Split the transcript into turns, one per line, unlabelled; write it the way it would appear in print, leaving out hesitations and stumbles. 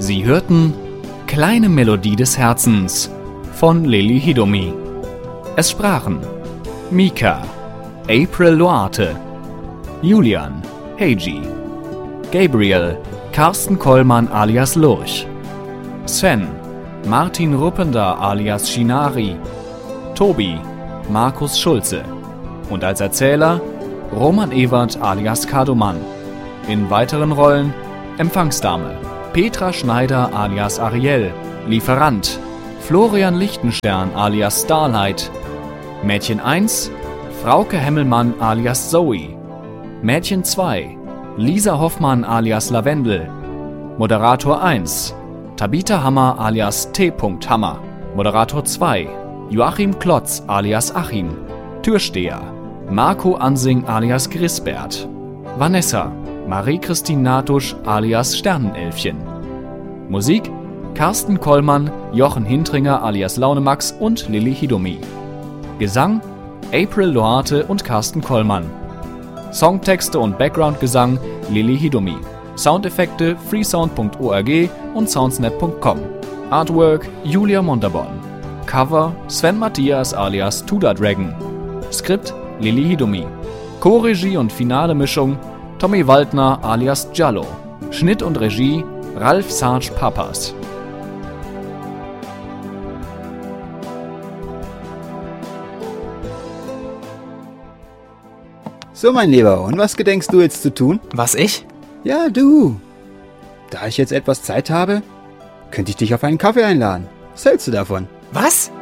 Sie hörten Kleine Melodie des Herzens von Lili Hidomi. Es sprachen Mika, April Loate, Julian, Heiji, Gabriel, Carsten Kollmann alias Lurch, Sven, Martin Ruppender alias Shinari, Tobi, Markus Schulze und als Erzähler Roman Ewert alias Kadomann. In weiteren Rollen Empfangsdame Petra Schneider alias Ariel, Lieferant Florian Lichtenstern alias Starlight, Mädchen 1 Frauke Hemmelmann alias Zoe, Mädchen 2 Lisa Hoffmann alias Lavendel, Moderator 1 Tabitha Hammer alias T. Hammer, Moderator 2 Joachim Klotz alias Achim, Türsteher Marco Ansing alias Grisbert, Vanessa Marie-Christine Natusch alias Sternenelfchen. Musik Carsten Kollmann, Jochen Hintringer alias Launemax und Lili Hidomi. Gesang April Loate und Carsten Kollmann. Songtexte und Backgroundgesang Lili Hidomi. Soundeffekte freesound.org und soundsnet.com. Artwork Julia Montaborn. Cover Sven Matthias alias Tudor Dragon. Skript Lili Hidomi. Co-Regie und finale Mischung Tommy Waldner alias Giallo. Schnitt und Regie Ralf Sarge Papas.
So, mein Lieber, und was gedenkst du jetzt zu tun?
Was, ich?
Ja, du. Da ich jetzt etwas Zeit habe, könnte ich dich auf einen Kaffee einladen. Was hältst du davon?
Was?